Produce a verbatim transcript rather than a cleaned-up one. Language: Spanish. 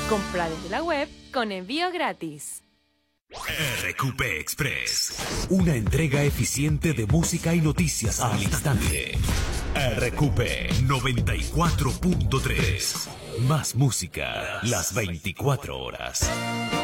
Compra desde la web con envío gratis. R Q P Express, una entrega eficiente de música y noticias al instante. R Q P noventa y cuatro punto tres, más música las veinticuatro horas.